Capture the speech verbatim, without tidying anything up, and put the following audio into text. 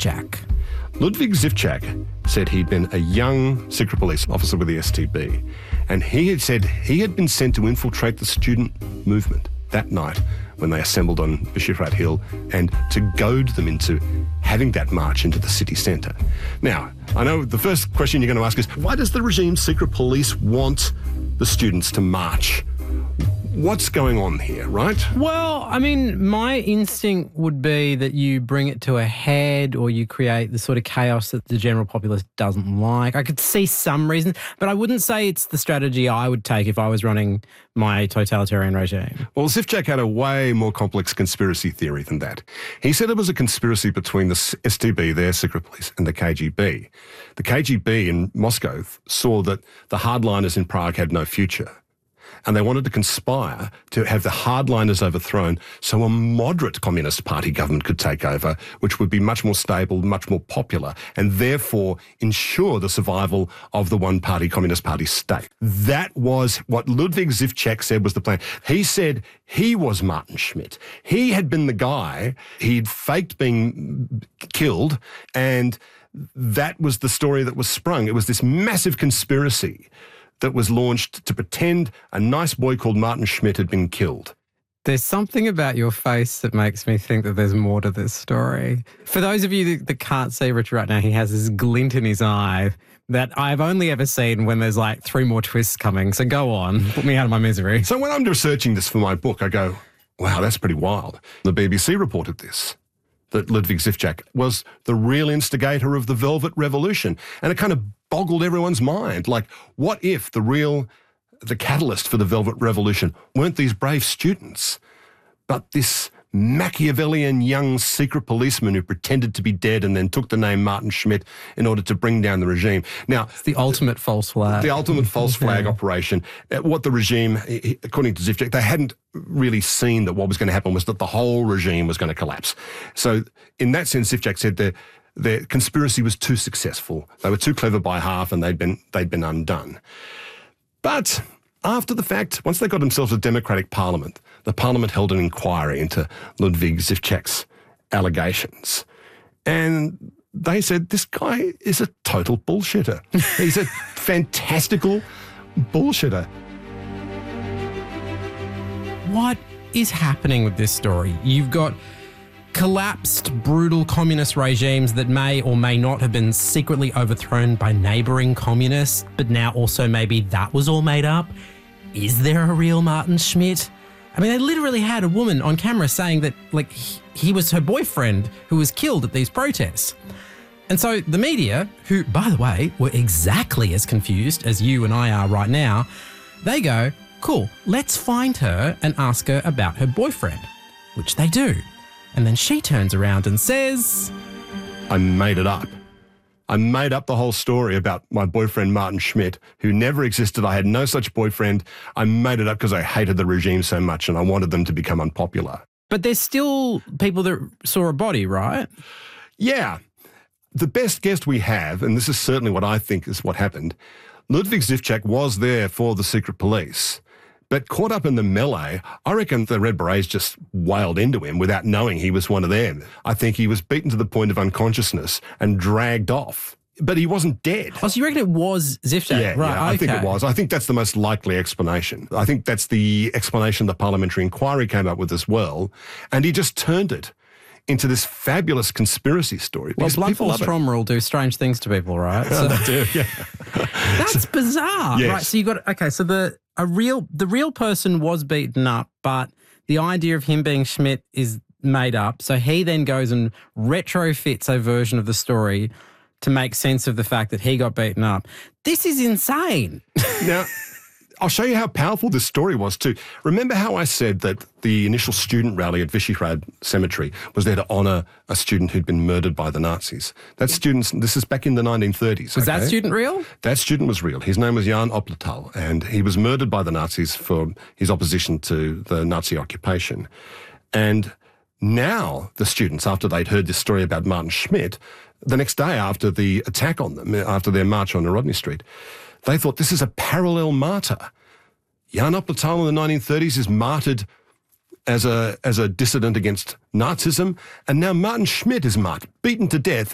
Zifčák? Ludwig Zifčák said he'd been a young secret police officer with the S T B, and he had said he had been sent to infiltrate the student movement that night when they assembled on Visegrád Hill and to goad them into having that march into the city centre. Now, I know the first question you're going to ask is, why does the regime's secret police want the students to march? What's going on here, right? Well, I mean, my instinct would be that you bring it to a head or you create the sort of chaos that the general populace doesn't like. I could see some reasons, but I wouldn't say it's the strategy I would take if I was running my totalitarian regime. Well, Zifčák had a way more complex conspiracy theory than that. He said it was a conspiracy between the S T B, their secret police, and the K G B. The K G B in Moscow saw that the hardliners in Prague had no future, and they wanted to conspire to have the hardliners overthrown so a moderate Communist Party government could take over, which would be much more stable, much more popular, and therefore ensure the survival of the one-party Communist Party state. That was what Ludwig Zifčák said was the plan. He said he was Martin Schmidt. He had been the guy, he'd faked being killed, and that was the story that was sprung. It was this massive conspiracy that was launched to pretend a nice boy called Martin Schmidt had been killed. There's something about your face that makes me think that there's more to this story. For those of you that, that can't see Richard right now, he has this glint in his eye that I've only ever seen when there's like three more twists coming. So go on, put me out of my misery. So when I'm researching this for my book, I go, wow, that's pretty wild. The B B C reported this, that Ludwig Zifčák was the real instigator of the Velvet Revolution. And it kind of boggled everyone's mind. Like, what if the real, the catalyst for the Velvet Revolution weren't these brave students, but this Machiavellian young secret policeman who pretended to be dead and then took the name Martin Schmidt in order to bring down the regime. Now, it's the ultimate false flag. The ultimate false flag operation. What the regime, according to Zifčák, they hadn't really seen that what was going to happen was that the whole regime was going to collapse. So in that sense, Zifčák said that their conspiracy was too successful. They were too clever by half and they'd been they'd been undone. But after the fact, once they got themselves a democratic parliament, the parliament held an inquiry into Ludwig Zifčák's allegations. And they said, this guy is a total bullshitter. He's a fantastical bullshitter. What is happening with this story? You've got collapsed, brutal communist regimes that may or may not have been secretly overthrown by neighbouring communists, but now also maybe that was all made up. Is there a real Martin Schmidt? I mean, they literally had a woman on camera saying that, like, he, he was her boyfriend who was killed at these protests. And so the media, who, by the way, were exactly as confused as you and I are right now, they go, cool, let's find her and ask her about her boyfriend, which they do. And then she turns around and says, I made it up. I made up the whole story about my boyfriend, Martin Schmidt, who never existed. I had no such boyfriend. I made it up because I hated the regime so much and I wanted them to become unpopular. But there's still people that saw a body, right? Yeah. The best guess we have, and this is certainly what I think is what happened, Ludwig Zifčák was there for the secret police. But caught up in the melee, I reckon the Red Berets just wailed into him without knowing he was one of them. I think he was beaten to the point of unconsciousness and dragged off. But he wasn't dead. Oh, so you reckon it was Zifčák? Yeah, right, yeah, I okay. think it was. I think that's the most likely explanation. I think that's the explanation the parliamentary inquiry came up with as well. And he just turned it into this fabulous conspiracy story. Well, blunt force trauma will do strange things to people, right? So, they do, yeah. That's bizarre, Yes. right? So you got okay. So the a real the real person was beaten up, but the idea of him being Schmidt is made up. So he then goes and retrofits a version of the story to make sense of the fact that he got beaten up. This is insane. Now, I'll show you how powerful this story was too. Remember how I said that the initial student rally at Visegrád Cemetery was there to honour a student who'd been murdered by the Nazis? That student, this is back in the nineteen thirties. Was okay? that student real? That student was real. His name was Jan Opletal, and he was murdered by the Nazis for his opposition to the Nazi occupation. And now the students, after they'd heard this story about Martin Schmidt, the next day after the attack on them, after their march on Narodny Street, they thought this is a parallel martyr. Jan Opletal in the nineteen thirties is martyred as a as a dissident against Nazism, and now Martin Schmidt is martyred, beaten to death